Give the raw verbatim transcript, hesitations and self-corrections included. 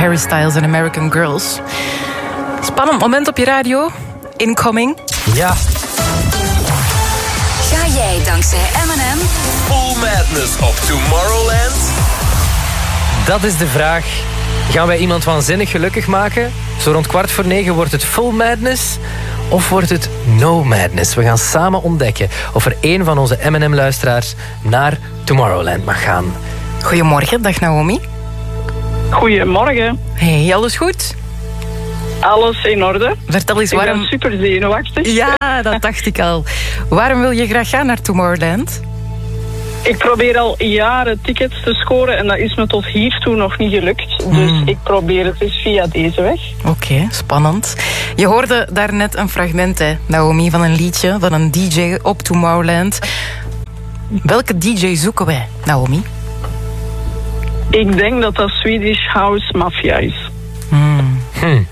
Harry Styles en American Girls. Spannend moment op je radio. Incoming. Ja. Ga jij dankzij M en M Full Madness op Tomorrowland? Dat is de vraag. Gaan wij iemand waanzinnig gelukkig maken? Zo rond kwart voor negen wordt het Full Madness of wordt het No Madness? We gaan samen ontdekken of er één van onze M en M-luisteraars naar Tomorrowland mag gaan. Goedemorgen, dag Naomi. Goedemorgen. Hey, alles goed? Alles in orde. Vertel eens waarom... Ik ben super zenuwachtig. Ja, dat dacht ik al. Waarom wil je graag gaan naar Tomorrowland? Ik probeer al jaren tickets te scoren en dat is me tot hiertoe nog niet gelukt. Hmm. Dus ik probeer het eens via deze weg. Oké, okay, spannend. Je hoorde daarnet een fragment, hè, Naomi, van een liedje van een D J op Tomorrowland. Welke D J zoeken wij, Naomi? Ik denk dat dat Swedish House Mafia is. Hmm. Hm.